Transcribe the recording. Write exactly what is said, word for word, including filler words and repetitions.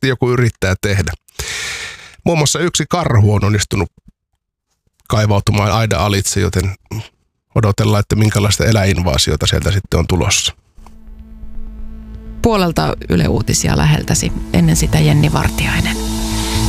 varmasti joku yrittää tehdä. Muun muassa yksi karhu on onnistunut kaivautumaan aidan alitse, joten odotellaan, että minkälaista eläinvaasiota sieltä sitten on tulossa. Puolelta Yle Uutisia läheltäsi, ennen sitä Jenni Vartiainen.